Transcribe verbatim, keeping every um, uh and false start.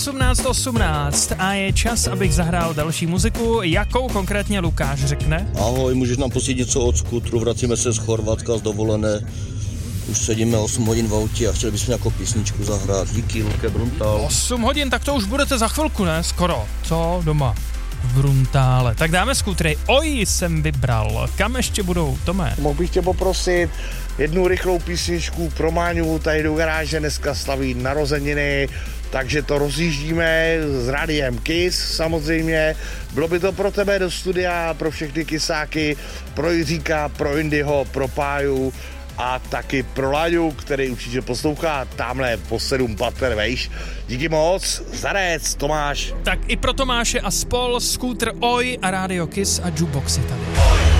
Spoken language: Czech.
osmnáct osmnáct a je čas, abych zahrál další muziku. Jakou konkrétně Lukáš řekne? Ahoj, můžeš nám pustit něco od Skútru, vracíme se z Chorvatska z dovolené. Už sedíme osm hodin v autě a chtěli bychom nějakou písničku zahrát. Díky, Luke Bruntal. osm hodin, tak to už budete za chvilku, ne? Skoro. Co doma? V Bruntále. Tak dáme skútry. Oj, jsem vybral. Kam ještě budou, Tome? Mohl bych tě poprosit jednu rychlou písničku pro Máňu, tady do garáže dneska slaví narozeniny, takže to rozjíždíme s rádiem Kiss samozřejmě. Bylo by to pro tebe do studia, pro všechny kisáky, pro Jiříka, pro Indyho, pro Páju a taky pro Láďu, který určitě poslouchá tamhle po sedm pater, vejš. Díky moc, zarec, Tomáš. Tak i pro Tomáše a spol, skútr Oj a rádio Kiss a jukeboxy tady. Oj.